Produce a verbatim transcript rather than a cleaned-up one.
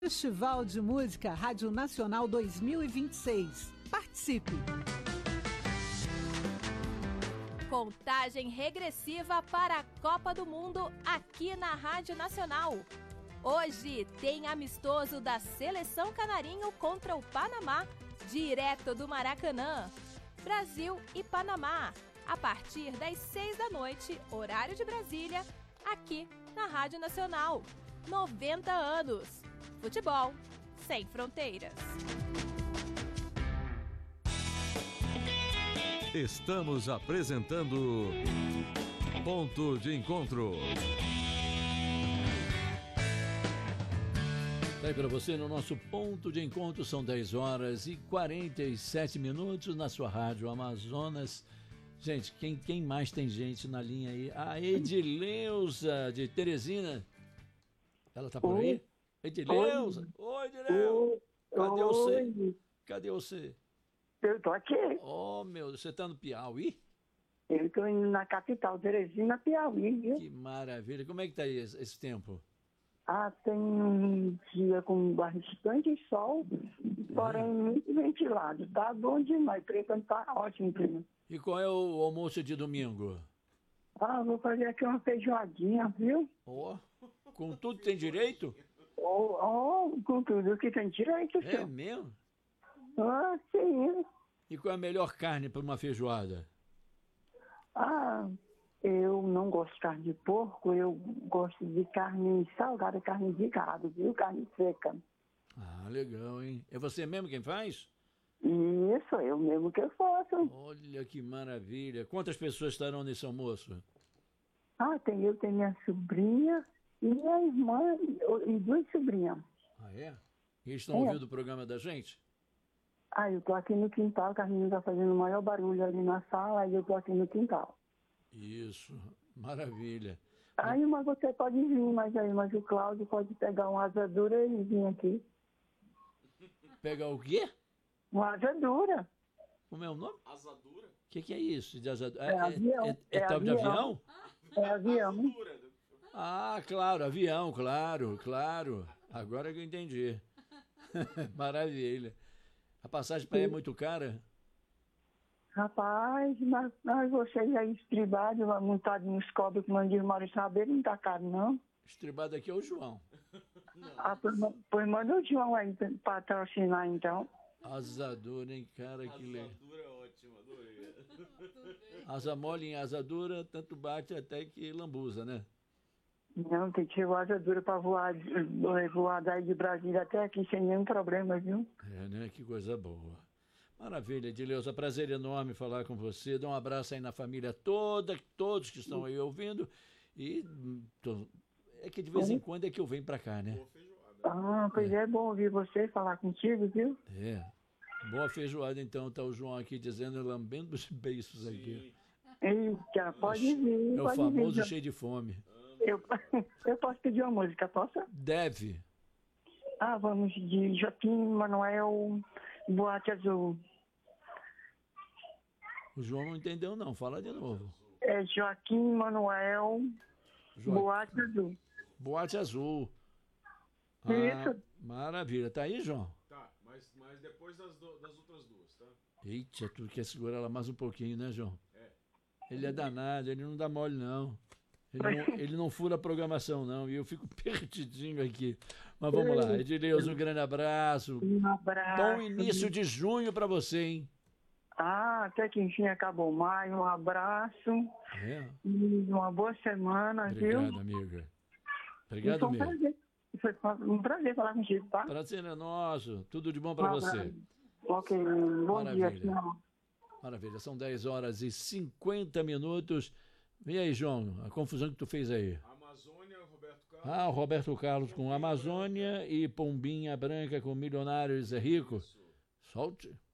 Festival de Música Rádio Nacional dois mil e vinte e seis. Participe! Contagem regressiva para a Copa do Mundo aqui na Rádio Nacional. Hoje tem amistoso da Seleção Canarinho contra o Panamá, direto do Maracanã. Brasil e Panamá, a partir das seis da noite, horário de Brasília, aqui na Rádio Nacional. noventa anos. Futebol sem fronteiras. Estamos apresentando Ponto de Encontro. Aí para você no nosso Ponto de Encontro, são dez horas e quarenta e sete minutos na sua rádio Amazonas. Gente, quem, quem mais tem gente na linha aí? A Edileuza de Teresina. Ela tá por aí? Edileuza? Oi, Edileuza. Cadê você? Cadê você? Eu tô aqui. Oh, meu Deus, você tá no Piauí? Eu tô indo na capital, Teresina, Piauí, viu? Que maravilha. Como é que tá aí esse, esse tempo? Ah, tem um dia com bastante sol, porém muito ventilado. Tá bom demais, por enquanto tá ótimo, primo. E qual é o almoço de domingo? Ah, vou fazer aqui uma feijoadinha, viu? Ó, oh, com tudo tem direito? Oh, oh, com tudo que tem direito, É senhor. mesmo? Ah, sim. E qual é a melhor carne para uma feijoada? Ah, eu não gosto de carne de porco, eu gosto de carne salgada, carne de gado, viu? Carne seca. Ah, legal, hein? É você mesmo quem faz? Isso, eu mesmo que eu faço. Olha que maravilha. Quantas pessoas estarão nesse almoço? Ah, tem eu, tem minha sobrinha e minha irmã e duas sobrinhas. Ah, é? E eles estão É. ouvindo o programa da gente? Ah, eu tô aqui no quintal, que a menina tá fazendo o maior barulho ali na sala, e eu tô aqui no quintal. Isso, maravilha. Aí, mas você pode vir, mas aí, mas o Cláudio pode pegar uma asadura e vir aqui. Pegar o quê? Uma asadura. Como é o nome? Asadura? O que, que é isso de asadura? É avião. É, é, É tal de avião. avião? É avião. Ah, claro, avião, claro, claro. Agora que eu entendi. Maravilha. A passagem para aí é muito cara? Rapaz, mas, mas vocês aí estribados, montado nos cobres que mandiam Maurício Rabelo, não tá caro, não? Estribado aqui é o João. Ah, pois, ma- pois manda o João aí pra patrocinar, então. Asadura, hein, cara, que legal. Asadura é ótima, adorei. Asa mole em asa dura, tanto bate até que lambuza, né? Não, tem que ter asadura para voar, eh, voar daí de Brasília até aqui sem nenhum problema, viu? É, né? Que coisa boa. Maravilha, Edileuza, prazer enorme falar com você. Dá um abraço aí na família toda, todos que estão aí ouvindo. E hum, tô- é que de vez em quando é que eu venho pra cá, né? Ah, pois é, bom ouvir você falar contigo, viu? É. Boa feijoada, então. Tá o João aqui dizendo, lambendo os beiços aqui. Eita, pode vir, É o pode famoso vir. cheio de fome. Eu, eu posso pedir uma música, posso? Deve. Ah, vamos de Joaquim Manuel, Boate Azul. O João não entendeu, não. Fala de novo. É Joaquim Manuel, João. Boate Azul. Boate Azul. Ah, Isso. maravilha. Tá aí, João? Tá, mas, mas depois das, do- das outras duas, tá? Eita, tu quer segurar ela mais um pouquinho, né, João? É. Ele é danado, ele não dá mole, não. Ele não, ele não fura a programação, não. E eu fico perdidinho aqui. Mas vamos lá. Edileuza, um grande abraço. Um abraço. Bom início de junho pra você, hein? Ah, até que enfim acabou maio. Um abraço É. e uma boa semana, viu? Obrigado, amiga. E Obrigado foi um mesmo. prazer. Foi um prazer falar contigo, tá? Prazer é nosso. Tudo de bom pra você. Ok, bom dia, Maravilha. senhor. Maravilha. São dez horas e cinquenta minutos. E aí, João, a confusão que tu fez aí? Amazônia, Roberto Carlos. Ah, o Roberto Carlos com Amazônia e Pombinha Branca com Milionários é Rico. Solte.